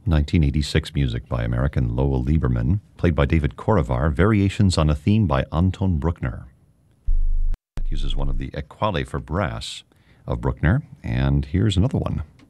1986 music by American Lowell Lieberman, played by David Korovar, variations on a theme by Anton Bruckner. It uses one of the Equale for brass of Bruckner, and here's another one.